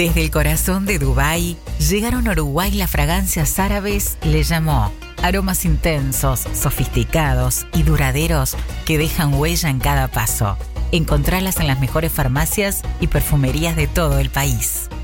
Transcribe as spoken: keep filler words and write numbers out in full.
Desde el corazón de Dubái, llegaron a Uruguay las fragancias árabes Le Llamó. Aromas intensos, sofisticados y duraderos que dejan huella en cada paso. Encontralas en las mejores farmacias y perfumerías de todo el país.